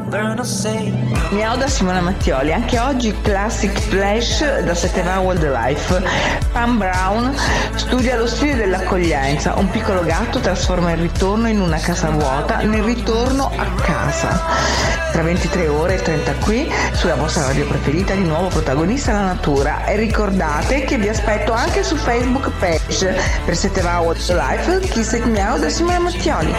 Miau da Simona Mattioli. Anche oggi Classic Flash da 7 va Wildlife. Pam Brown studia lo stile dell'accoglienza. Un piccolo gatto trasforma il ritorno in una casa vuota nel ritorno a casa. Tra 23 ore e 30 qui sulla vostra radio preferita, di nuovo protagonista la natura. E ricordate che vi aspetto anche su Facebook page per 7 va Wildlife Kiss It Miau da Simona Mattioli.